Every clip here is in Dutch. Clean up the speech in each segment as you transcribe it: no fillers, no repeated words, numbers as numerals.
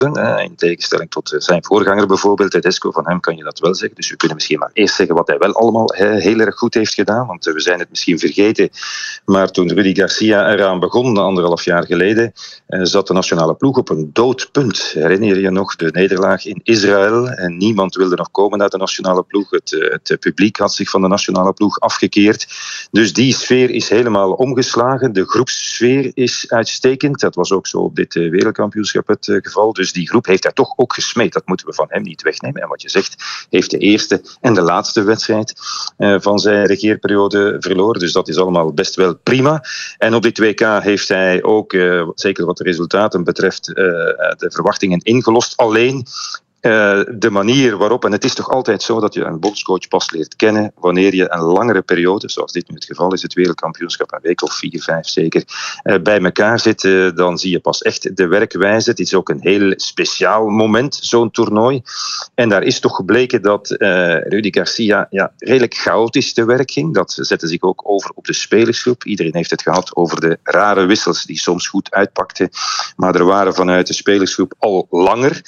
In tegenstelling tot zijn voorganger bijvoorbeeld, Tedesco, van hem kan je dat wel zeggen. Dus we kunnen misschien maar eerst zeggen wat hij wel allemaal heel erg goed heeft gedaan. Want we zijn het misschien vergeten. Maar toen Rudy Garcia eraan begon, 1,5 jaar geleden, zat de nationale ploeg op een doodpunt. Herinner je nog de nederlaag in Israël? En niemand wilde nog komen uit de nationale ploeg. Het publiek had zich van de nationale ploeg afgekeerd. Dus die sfeer is helemaal omgeslagen. De groepssfeer is uitstekend. Dat was ook zo op dit wereldkampioenschap het geval. Dus die groep heeft hij toch ook gesmeed. Dat moeten we van hem niet wegnemen. En wat je zegt, heeft de eerste en de laatste wedstrijd van zijn regeerperiode verloren. Dus dat is allemaal best wel prima. En op dit WK heeft hij ook, zeker wat de resultaten betreft, de verwachtingen ingelost. Alleen de manier waarop, en het is toch altijd zo dat je een bondscoach pas leert kennen wanneer je een langere periode, zoals dit nu het geval is, het wereldkampioenschap, een week of 4, 5 zeker, bij elkaar zit, dan zie je pas echt de werkwijze. Het is ook een heel speciaal moment, zo'n toernooi. En daar is toch gebleken dat Rudy Garcia redelijk chaotisch te werk ging. Dat zette zich ook over op de spelersgroep. Iedereen heeft het gehad over de rare wissels die soms goed uitpakten. Maar er waren vanuit de spelersgroep al langer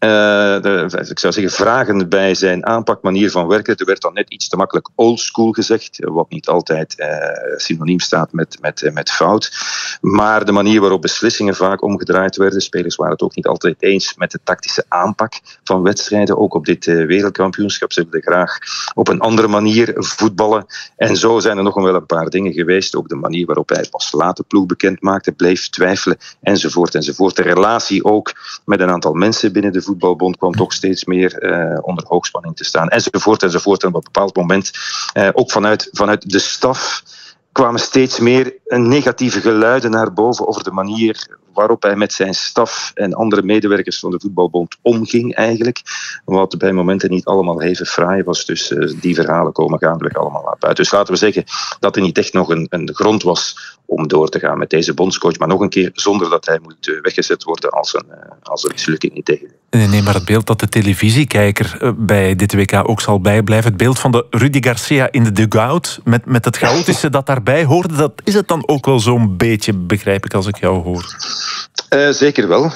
ik zou zeggen, vragen bij zijn aanpakmanier van werken. Er werd dan net iets te makkelijk oldschool gezegd, wat niet altijd synoniem staat met fout. Maar de manier waarop beslissingen vaak omgedraaid werden, spelers waren het ook niet altijd eens met de tactische aanpak van wedstrijden, ook op dit wereldkampioenschap. Ze wilden graag op een andere manier voetballen. En zo zijn er nog wel een paar dingen geweest. Ook de manier waarop hij pas laat de ploeg bekend maakte, bleef twijfelen, enzovoort, enzovoort. De relatie ook met een aantal mensen binnen de voetbalbond kwam toch steeds meer onder hoogspanning te staan, enzovoort, enzovoort. En op een bepaald moment, ook vanuit de staf, kwamen steeds meer negatieve geluiden naar boven over de manier waarop hij met zijn staf en andere medewerkers van de voetbalbond omging eigenlijk. Wat bij momenten niet allemaal even fraai was. Dus die verhalen komen gaandeweg allemaal naar buiten. Dus laten we zeggen dat er niet echt nog een grond was om door te gaan met deze bondscoach. Maar nog een keer, zonder dat hij moet weggezet worden als een mislukking niet tegen. Nee, maar het beeld dat de televisiekijker bij dit WK ook zal bijblijven, het beeld van de Rudy Garcia in de dugout, met het chaotische dat daarbij hoorde, dat is het dan ook wel zo'n beetje, begrijp ik, als ik jou hoor. Zeker wel.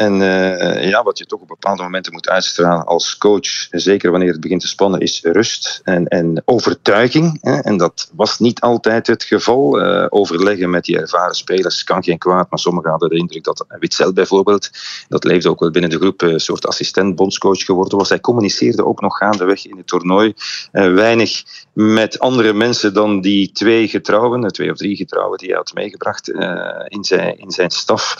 En wat je toch op bepaalde momenten moet uitstralen als coach, zeker wanneer het begint te spannen, is rust en overtuiging. En dat was niet altijd het geval. Overleggen met die ervaren spelers kan geen kwaad, maar sommigen hadden de indruk dat Witsel bijvoorbeeld, dat leefde ook wel binnen de groep, een soort assistent-bondscoach geworden was. Hij communiceerde ook nog gaandeweg in het toernooi weinig met andere mensen dan die 2 of 3 getrouwen die hij had meegebracht in zijn staf.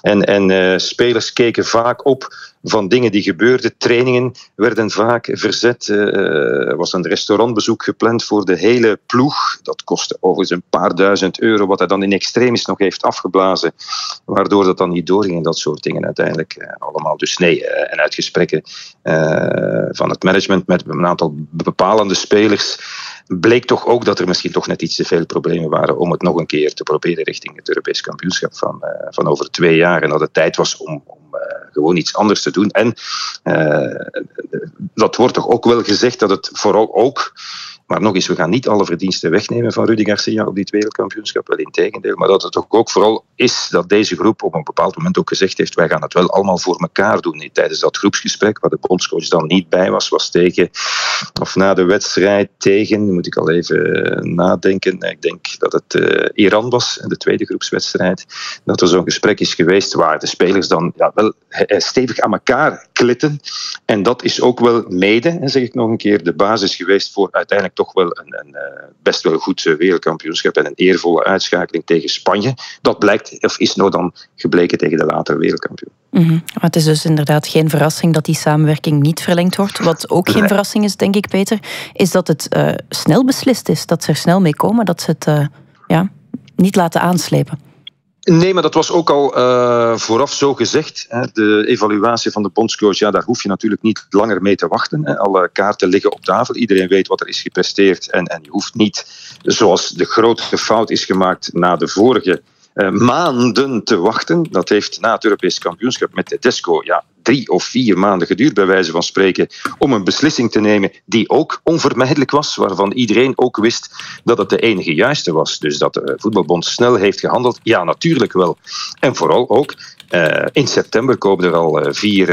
En spelers keken vaak op van dingen die gebeurden. Trainingen werden vaak verzet. Er was een restaurantbezoek gepland voor de hele ploeg. Dat kostte overigens een paar duizend euro, wat hij dan in extremis nog heeft afgeblazen. Waardoor dat dan niet doorging en dat soort dingen uiteindelijk allemaal. Dus nee, en uit gesprekken van het management met een aantal bepalende spelers bleek toch ook dat er misschien toch net iets te veel problemen waren om het nog een keer te proberen richting het Europees kampioenschap van over 2 jaar. En dat het tijd was om gewoon iets anders te doen. En dat wordt toch ook wel gezegd dat het vooral ook, maar nog eens, we gaan niet alle verdiensten wegnemen van Rudy Garcia op dit wereldkampioenschap, wel integendeel, maar dat het toch ook vooral is dat deze groep op een bepaald moment ook gezegd heeft, wij gaan het wel allemaal voor elkaar doen. Tijdens dat groepsgesprek, waar de bondscoach dan niet bij was tegen, of na de wedstrijd tegen, moet ik al even nadenken, ik denk dat het Iran was, de tweede groepswedstrijd, dat er zo'n gesprek is geweest waar de spelers dan wel stevig aan elkaar klitten. En dat is ook wel mede, zeg ik nog een keer, de basis geweest voor uiteindelijk toch wel een best wel goed wereldkampioenschap en een eervolle uitschakeling tegen Spanje. Dat blijkt, of is nou dan gebleken tegen de latere wereldkampioen. Mm-hmm. Maar het is dus inderdaad geen verrassing dat die samenwerking niet verlengd wordt. Wat ook geen verrassing is, denk ik, Peter, is dat het snel beslist is. Dat ze er snel mee komen, dat ze het niet laten aanslepen. Nee, maar dat was ook al vooraf zo gezegd. De evaluatie van de bondscoach, daar hoef je natuurlijk niet langer mee te wachten. Alle kaarten liggen op tafel. Iedereen weet wat er is gepresteerd. En je hoeft niet, zoals de grote fout is gemaakt na de vorige maanden te wachten. Dat heeft na het Europees kampioenschap met Tedesco 3 of 4 maanden geduurd, bij wijze van spreken, om een beslissing te nemen die ook onvermijdelijk was, waarvan iedereen ook wist dat het de enige juiste was. Dus dat de voetbalbond snel heeft gehandeld, ja, natuurlijk wel. En vooral ook, in september komen er al 4